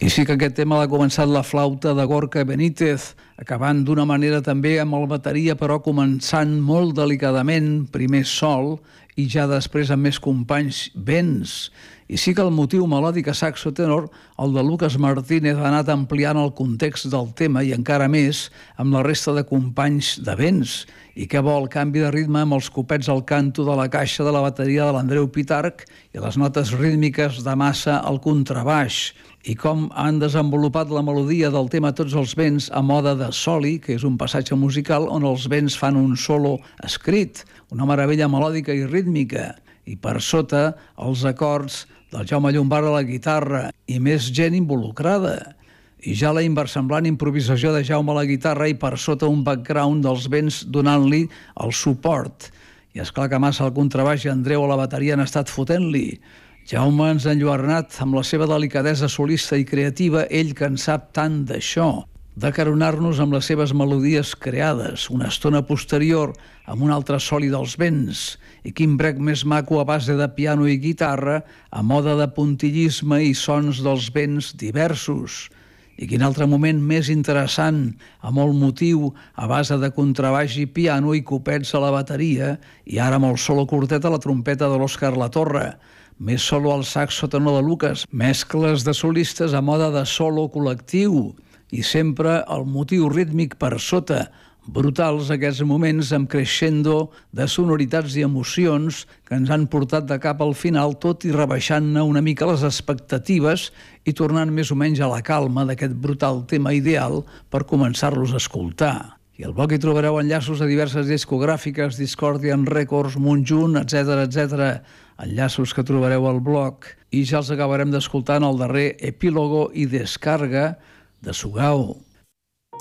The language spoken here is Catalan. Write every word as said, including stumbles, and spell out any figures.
I sí que aquest tema l'ha començat la flauta de Gorka Benítez, acabant d'una manera també amb el bateria, però començant molt delicadament, primer sol i ja després amb més companys vents. I sí que el motiu melòdic a saxo tenor, el de Lucas Martínez, ha anat ampliant el context del tema i encara més amb la resta de companys de vents. I què vol canvi de ritme amb els copets al canto de la caixa de la bateria de l'Andreu Pitarch i les notes rítmiques de massa al contrabaix. I com han desenvolupat la melodia del tema Tots els vents a moda de soli, que és un passatge musical on els vents fan un solo escrit, una meravella melòdica i rítmica, i per sota els acords del Jaume Llombart a la guitarra i més gent involucrada. I ja la inversemblant improvisació de Jaume a la guitarra i per sota un background dels vents donant-li el suport. I esclar que massa al contrabaix i Andreu a la bateria han estat fotent-li. Jaume ens ha enlluernat amb la seva delicadesa solista i creativa, ell que en sap tant d'això, d'acaronar-nos amb les seves melodies creades, una estona posterior amb un altre soli dels vents, i quin brec més maco a base de piano i guitarra, a moda de puntillisme i sons dels vents diversos. I quin altre moment més interessant, amb molt motiu, a base de contrabaix i piano i copets a la bateria, i ara amb el solo curtet a la trompeta de l'Òscar Latorre. Més solo al saxo tenor de Lucas, mescles de solistes a moda de solo col·lectiu, i sempre el motiu rítmic per sota, brutals aquests moments amb crescendo de sonoritats i emocions que ens han portat de cap al final, tot i rebaixant-ne una mica les expectatives i tornant més o menys a la calma d'aquest brutal tema ideal per començar-los a escoltar. I al blog hi trobareu enllaços a diverses discogràfiques, Discordian Records, Montjunt, etcètera, etcètera, enllaços que trobareu al blog, i ja els acabarem d'escoltar en el darrer epílogo i descarga de Sugao.